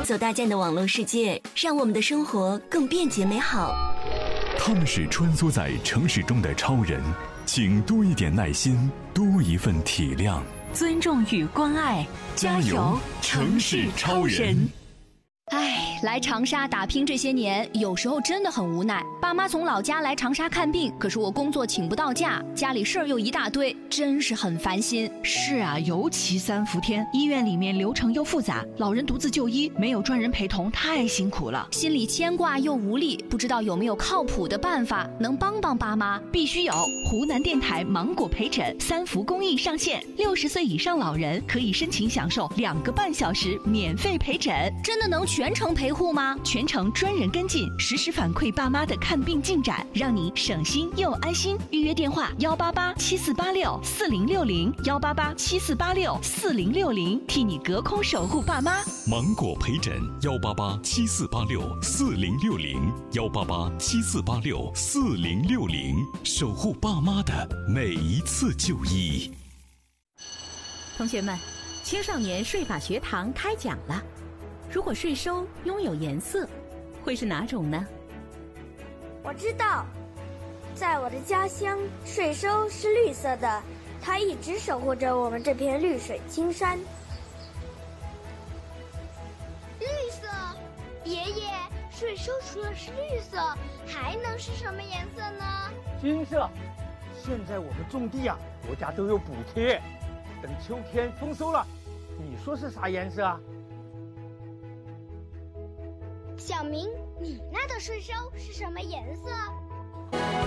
走搭建的网络世界，让我们的生活更便捷美好。 他们是穿梭在城市中的超人，请多一点耐心，多一份体谅， 尊重与关爱，加油，城市超人！ 唉，来长沙打拼这些年，有时候真的很无奈。爸妈从老家来长沙看病，可是我工作请不到假，家里事儿又一大堆，真是很烦心。 是啊，尤其3伏天，医院里面流程又复杂，老人独自就医，没有专人陪同，太辛苦了， 心里牵挂又无力，不知道有没有靠谱的办法能帮帮爸妈。 必须有湖南电台芒果陪诊3伏公益上线，60岁以上老人可以申请享受2个半小时免费陪诊。 真的能全程陪护吗？ 全程专人跟进，实时反馈爸妈的看病进展，让你省心又安心。预约电话18874864060，18874864060，替你隔空守护爸妈。 芒果陪诊18874864060，18874864060，守护爸妈的每一次就医。 同学们，青少年税法学堂开讲了。如果税收拥有颜色，会是哪种呢？ 我知道，在我的家乡，税收是绿色的，它一直守护着我们这片绿水青山。 绿色，爷爷，税收除了是绿色，还能是什么颜色呢？ 金色。现在我们种地啊，国家都有补贴，等秋天丰收了，你说是啥颜色啊？ 小明，你那的税收是什么颜色？